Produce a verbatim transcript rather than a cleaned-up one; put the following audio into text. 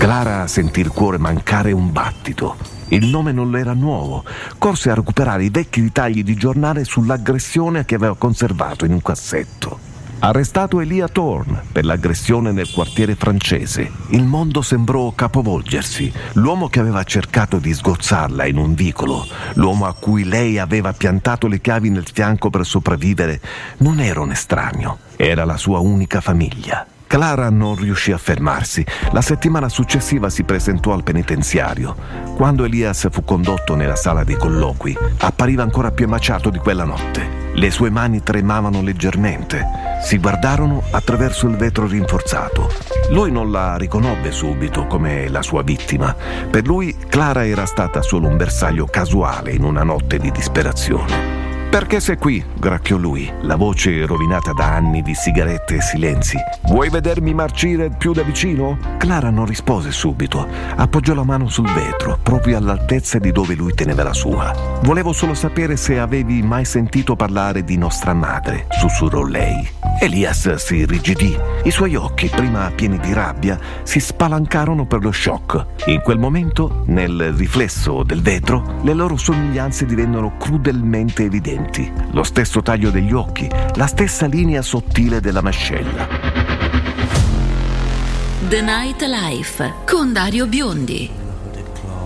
Clara sentì il cuore mancare un battito. Il nome non le era nuovo. Corse a recuperare i vecchi ritagli di giornale sull'aggressione che aveva conservato in un cassetto. Arrestato Elia Thorne per l'aggressione nel quartiere francese. Il mondo sembrò capovolgersi. L'uomo che aveva cercato di sgozzarla in un vicolo, l'uomo a cui lei aveva piantato le chiavi nel fianco per sopravvivere, non era un estraneo, era la sua unica famiglia. Clara non riuscì a fermarsi. La settimana successiva si presentò al penitenziario. Quando Elias fu condotto nella sala dei colloqui, appariva ancora più emaciato di quella notte. Le sue mani tremavano leggermente. Si guardarono attraverso il vetro rinforzato. Lui non la riconobbe subito come la sua vittima. Per lui Clara era stata solo un bersaglio casuale in una notte di disperazione. «Perché sei qui?» gracchiò lui, la voce rovinata da anni di sigarette e silenzi. «Vuoi vedermi marcire più da vicino?» Clara non rispose subito. Appoggiò la mano sul vetro, proprio all'altezza di dove lui teneva la sua. «Volevo solo sapere se avevi mai sentito parlare di nostra madre», sussurrò lei. Elias si irrigidì. I suoi occhi, prima pieni di rabbia, si spalancarono per lo shock. In quel momento, nel riflesso del vetro, le loro somiglianze divennero crudelmente evidenti. Lo stesso taglio degli occhi, la stessa linea sottile della mascella. The Night Life con Dario Biondi.